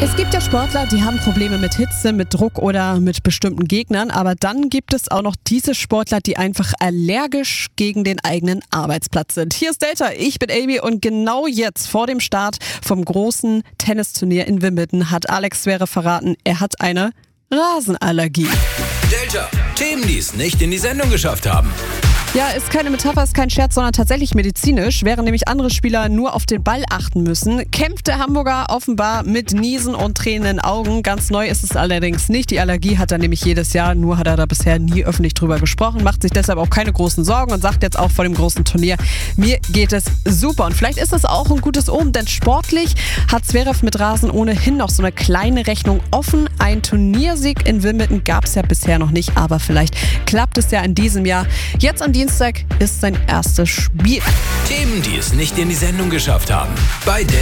Es gibt ja Sportler, die haben Probleme mit Hitze, mit Druck oder mit bestimmten Gegnern, aber dann gibt es auch noch diese Sportler, die einfach allergisch gegen den eigenen Arbeitsplatz sind. Hier ist Delta, ich bin Amy und genau jetzt vor dem Start vom großen Tennisturnier in Wimbledon hat Alex Zverev verraten, er hat eine Rasenallergie. Delta, Themen, die es nicht in die Sendung geschafft haben. Ja, ist keine Metapher, ist kein Scherz, sondern tatsächlich medizinisch. Während nämlich andere Spieler nur auf den Ball achten müssen, kämpft der Hamburger offenbar mit Niesen und tränenden Augen. Ganz neu ist es allerdings nicht. Die Allergie hat er nämlich jedes Jahr, nur hat er da bisher nie öffentlich drüber gesprochen, macht sich deshalb auch keine großen Sorgen und sagt jetzt auch vor dem großen Turnier, mir geht es super. Und vielleicht ist das auch ein gutes Omen, denn sportlich hat Zverev mit Rasen ohnehin noch so eine kleine Rechnung offen. Ein Turniersieg in Wimbledon gab es ja bisher noch nicht, aber vielleicht klappt es ja in diesem Jahr. Jetzt am Dienstag ist sein erstes Spiel. Themen, die es nicht in die Sendung geschafft haben. Bei